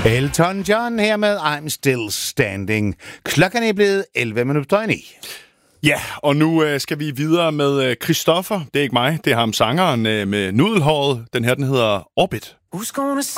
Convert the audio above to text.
Elton John her med I'm Still Standing. Klokken er blevet 11:09. Ja, og nu skal vi videre med Christoffer. Det er ikke mig, det er ham sangeren med nudelhåret. Den her, den hedder Orbit.